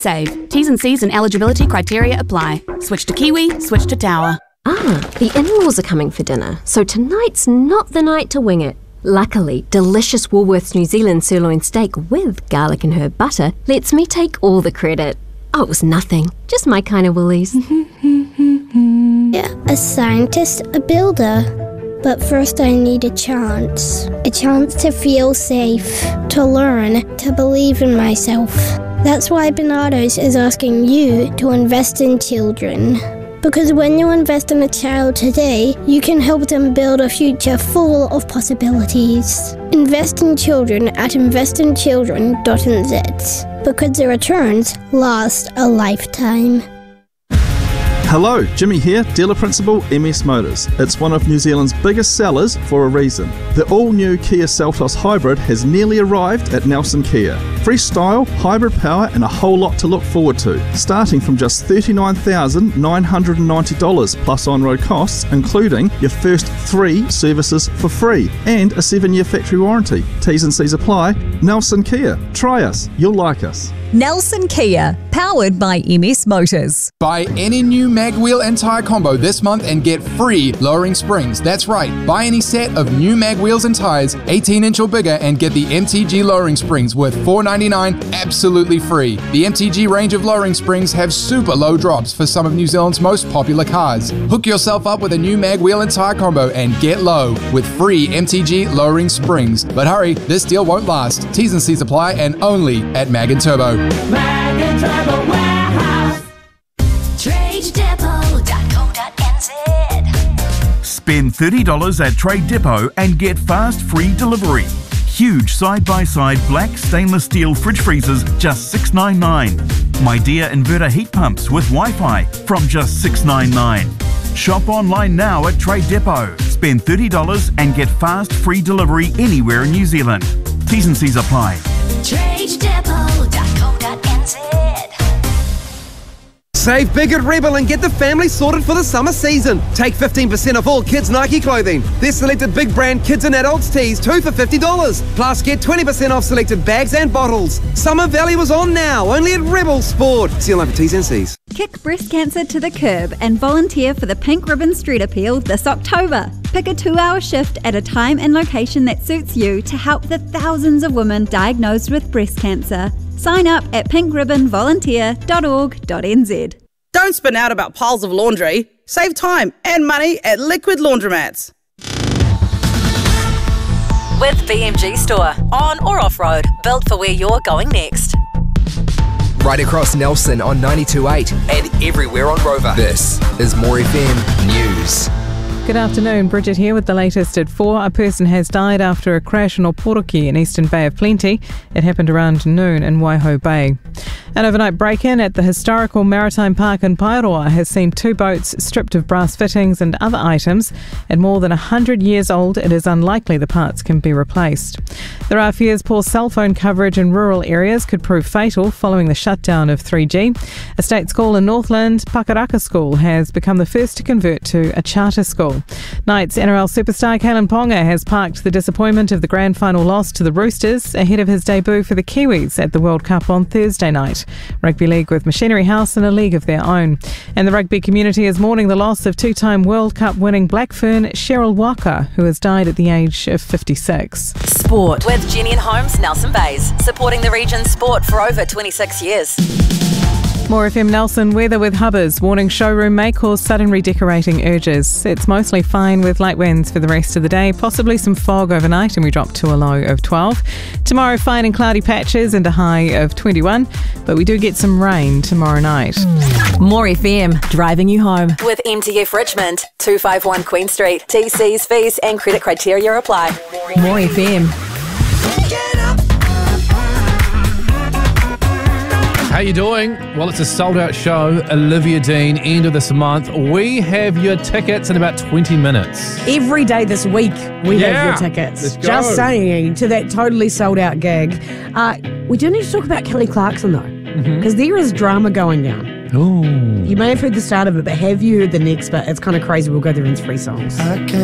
Save. T's and C's and eligibility criteria apply. Switch to Kiwi, switch to Tower. The in-laws are coming for dinner, so tonight's not the night to wing it. Luckily, delicious Woolworths New Zealand sirloin steak with garlic and herb butter lets me take all the credit. Oh, it was nothing. Just my kind of Woolies. Yeah, a scientist, a builder. But first I need a chance. A chance to feel safe, to learn, to believe in myself. That's why Barnardo's is asking you to invest in children. Because when you invest in a child today, you can help them build a future full of possibilities. Invest in children at investinchildren.nz. Because the returns last a lifetime. Hello, Jimmy here, dealer principal MS Motors. It's one of New Zealand's biggest sellers for a reason. The all-new Kia Seltos Hybrid has nearly arrived at Nelson Kia. Fresh style, hybrid power and a whole lot to look forward to. Starting from just $39,990 plus on-road costs, including your first 3 services for free and a 7-year factory warranty. T's and C's apply. Nelson Kia. Try us. You'll like us. Nelson Kia, powered by MS Motors. Buy any new mag wheel and tyre combo this month and get free lowering springs. That's right, buy any set of new mag wheels and tyres, 18-inch or bigger, and get the MTG lowering springs worth $4.99 absolutely free. The MTG range of lowering springs have super low drops for some of New Zealand's most popular cars. Hook yourself up with a new mag wheel and tyre combo and get low with free MTG lowering springs. But hurry, this deal won't last. T's and C's apply and only at Mag & Turbo. Mag & Turbo Warehouse. TradeDepot.co.nz. Spend $30 at Trade Depot and get fast free delivery. Huge side-by-side black stainless steel fridge freezers, just $6.99. Midea inverter heat pumps with Wi-Fi from just $6.99. Shop online now at Trade Depot. Spend $30 and get fast free delivery anywhere in New Zealand. T's and C's apply. TradeDepot.co.nz. Save big at Rebel and get the family sorted for the summer season. Take 15% off all kids' Nike clothing. Their selected big brand kids and adults tees, 2 for $50. Plus get 20% off selected bags and bottles. Summer Valley was on now, only at Rebel Sport. See you online for T's and C's. Kick breast cancer to the curb and volunteer for the Pink Ribbon Street Appeal this October. Pick a 2-hour shift at a time and location that suits you to help the thousands of women diagnosed with breast cancer. Sign up at pinkribbonvolunteer.org.nz. Don't spin out about piles of laundry. Save time and money at Liquid Laundromats. With BMG Store. On or off-road. Built for where you're going next. Right across Nelson on 92.8 and everywhere on Rover. This is More FM News. Good afternoon, Bridget here with the latest at 4. A person has died after a crash in Oporoki in Eastern Bay of Plenty. It happened around noon in Waiho Bay. An overnight break-in at the historical Maritime Park in Paeroa has seen 2 boats stripped of brass fittings and other items. At more than 100 years old, it is unlikely the parts can be replaced. There are fears poor cell phone coverage in rural areas could prove fatal following the shutdown of 3G. A state school in Northland, Pakaraka School, has become the first to convert to a charter school. Knights NRL superstar Kalen Ponga has parked the disappointment of the grand final loss to the Roosters ahead of his debut for the Kiwis at the World Cup on Thursday night. Rugby League with Machinery House in a league of their own. And the rugby community is mourning the loss of 2-time World Cup winning Blackfern Cheryl Walker, who has died at the age of 56. Sport. With Jenny and Holmes, Nelson Bays. Supporting the region's sport for over 26 years. More FM Nelson weather with Hubbers, warning showroom may cause sudden redecorating urges. It's mostly fine with light winds for the rest of the day, possibly some fog overnight, and we drop to a low of 12. Tomorrow, fine and cloudy patches and a high of 21, but we do get some rain tomorrow night. More FM, driving you home. With MTF Richmond, 251 Queen Street. TCs, fees and credit criteria apply. More FM. How you doing? Well, it's a sold-out show. Olivia Dean, end of this month. We have your tickets in about 20 minutes. Every day this week, we have your tickets. Let's go. Just saying, to that totally sold-out gig. We do need to talk about Kelly Clarkson, though, because there is drama going down. Ooh. You may have heard the start of it, but have you heard the next bit? It's kind of crazy. We'll go through in 3 songs.